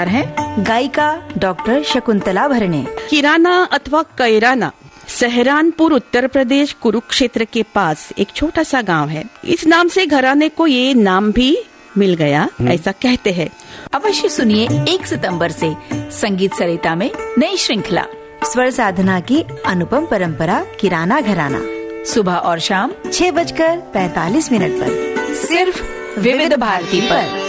हैं गायिका डॉक्टर शकुंतला भरणे। किराना अथवा कैराना सहरानपुर उत्तर प्रदेश कुरुक्षेत्र के पास एक छोटा सा गांव है। इस नाम से घराने को ये नाम भी मिल गया, ऐसा कहते हैं। अवश्य सुनिए 1 सितंबर से संगीत सरिता में नई श्रृंखला स्वर साधना की अनुपम परंपरा किराना घराना, सुबह और शाम 6:45 पर सिर्फ विविध भारती पर।